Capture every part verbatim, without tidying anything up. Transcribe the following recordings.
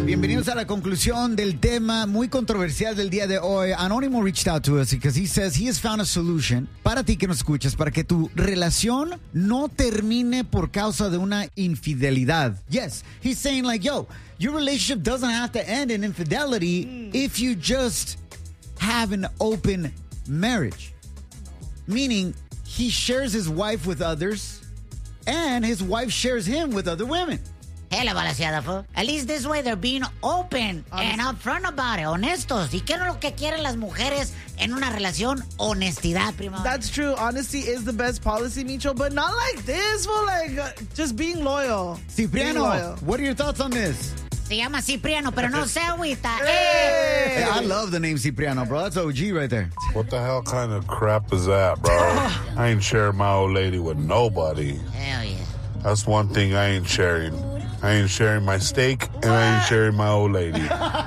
Bienvenidos a la conclusión del tema muy controversial del día de hoy. Anónimo reached out to us because he says he has found a solution para ti que nos escuchas, para que tu relación no termine por causa de una infidelidad. Yes, he's saying like, yo, your relationship doesn't have to end in infidelity mm. if you just have an open marriage. Meaning, he shares his wife with others and his wife shares him with other women. Hella balanceada, fool. At least this way they're being open Honest. and upfront about it, honestos. ¿Y qué es lo que quieren las mujeres en una relación? Honestidad, primo. That's true. Honesty is the best policy, Micho, but not like this, fool. Like, uh, just being loyal. Cipriano, loyal. What are your thoughts on this? Se llama Cipriano, pero no se agüita. Hey! Hey, I love the name Cipriano, bro. That's O G right there. What the hell kind of crap is that, bro? I ain't sharing my old lady with nobody. Hell yeah. That's one thing I ain't sharing. I ain't sharing my steak, and I ain't sharing my old lady.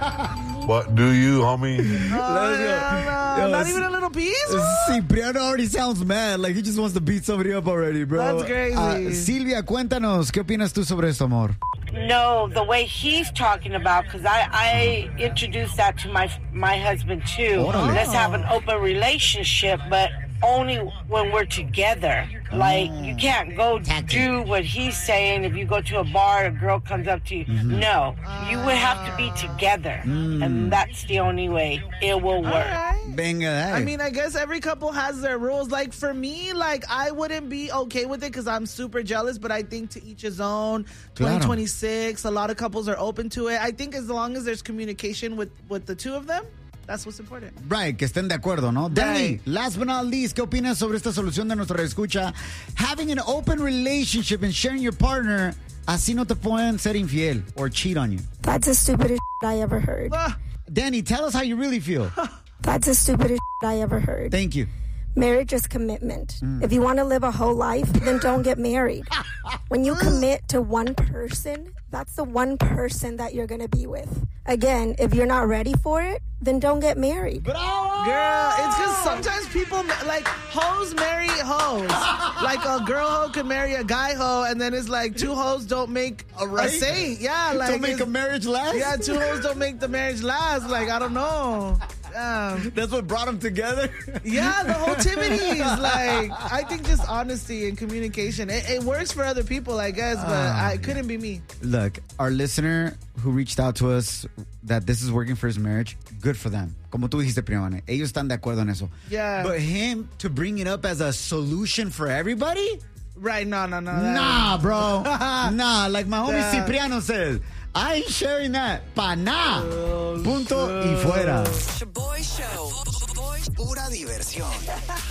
What do you, homie? Oh, yeah, no. Yo, Not even a little piece? Cipriano already sounds mad. Like he just wants to beat somebody up already, bro. That's crazy. Uh, Silvia, cuéntanos. ¿Qué opinas tú sobre esto, amor? No, the way he's talking about, because I, I introduced that to my my husband, too. Orale. Let's have an open relationship, but only when we're together. Like, you can't go do what he's saying. If you go to a bar, a girl comes up to you. Mm-hmm. No, you would have to be together. Mm. And that's the only way it will work. Right. Venga, hey. I mean, I guess every couple has their rules. Like, for me, like, I wouldn't be okay with it because I'm super jealous, but I think to each his own. twenty twenty-six, claro. A lot of couples are open to it. I think as long as there's communication with, with the two of them, that's what's important. Right, que estén de acuerdo, ¿no? Danny, right. Last but not least, ¿qué opinas sobre esta solución de nuestra escucha? Having an open relationship and sharing your partner, así no te pueden ser infiel or cheat on you. That's the stupidest shit I ever heard. Ah. Danny, tell us how you really feel. That's the stupidest shit I ever heard. Thank you. Marriage is commitment. Mm. If you want to live a whole life, then don't get married. When you commit to one person, that's the one person that you're going to be with. Again, if you're not ready for it, then don't get married. Bravo! Girl, it's because sometimes people, like, hoes marry hoes. Like, a girl hoe can marry a guy hoe, and then it's like two hoes don't make a, right? a saint. Yeah, like. Don't make a marriage last? Yeah, two hoes don't make the marriage last. Like, I don't know. Um, That's what brought them together? Yeah, the whole timidity is like, I think just honesty and communication. It, it works for other people, I guess, but uh, I, it couldn't be me. Look, our listener who reached out to us that this is working for his marriage, good for them. Como tú dijiste, Primane, ellos están de acuerdo en eso. Yeah. But him to bring it up as a solution for everybody? Right, no, no, no. That, nah, bro. Nah, like my homie yeah. Cipriano says, I ain't sharing that. Pa' nah. Oh, Punto shit. Y fuera. Boy Show. Pura diversión.